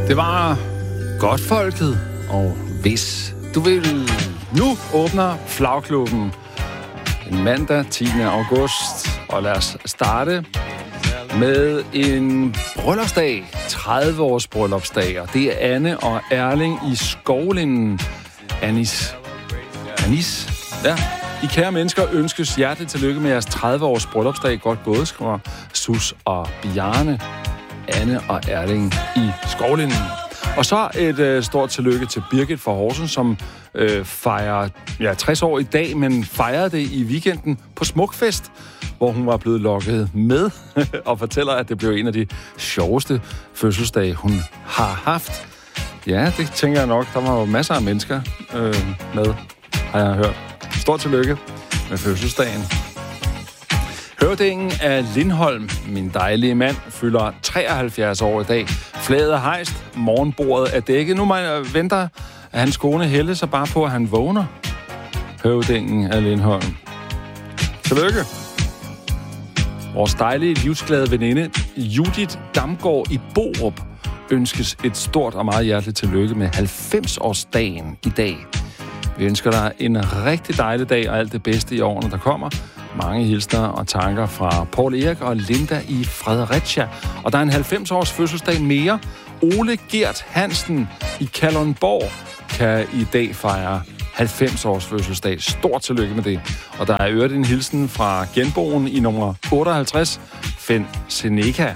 Det var Godtfolket, og hvis du vil, nu åbner Flagklubben en mandag 10. august, og lad os starte med en bryllupsdag, 30 års bryllupsdag, og det er Anne og Erling i Skovlinden. Anis, ja. I kære mennesker ønskes hjerteligt tillykke med jeres 30 års bryllupsdag. Godt gået, skriver Sus og Bjarne, Anne og Erling i Skovlinden. Og så et stort tillykke til Birgit fra Horsens, som fejrer 60 år i dag, men fejrede det i weekenden på Smukfest, hvor hun var blevet lokket med og fortæller, at det blev en af de sjoveste fødselsdage, hun har haft. Ja, det tænker jeg nok. Der var jo masser af mennesker med, har jeg hørt. Stort tillykke med fødselsdagen. Høvdingen af Lindholm, min dejlige mand, fylder 73 år i dag. Flaget er hejst, morgenbordet er dækket. Nu venter at hans kone Helle sig bare på, at han vågner. Høvdingen af Lindholm. Tillykke. Vores dejlige, livsglade veninde Judith Damgaard i Borup ønskes et stort og meget hjerteligt tillykke med 90-årsdagen i dag. Vi ønsker dig en rigtig dejlig dag og alt det bedste i årene, der kommer. Mange hilsner og tanker fra Paul Erik og Linda i Fredericia. Og der er en 90-års fødselsdag mere. Ole Gert Hansen i Kalundborg kan i dag fejre 90-års fødselsdag. Stort tillykke med det. Og der er øvrigt en hilsen fra genboen i nummer 58, Finn Seneca.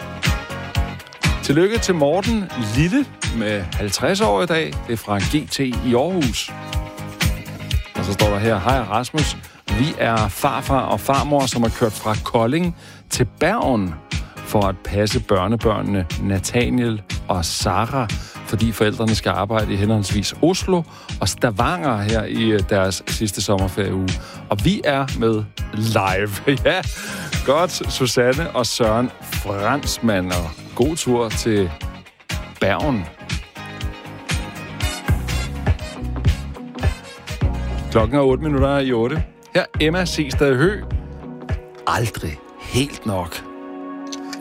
Tillykke til Morten Lille med 50 år i dag. Det er fra GT i Aarhus. Og så står der her, hej Rasmus, vi er farfar og farmor, som har kørt fra Kolding til Bergen for at passe børnebørnene Nathaniel og Sara, fordi forældrene skal arbejde i henholdsvis Oslo og Stavanger her i deres sidste sommerferieuge. Og vi er med live. Ja, godt, Susanne og Søren Fransmann, og god tur til Bergen. Klokken er 8:08. Her Emma Seestad Høgh. Aldrig helt nok.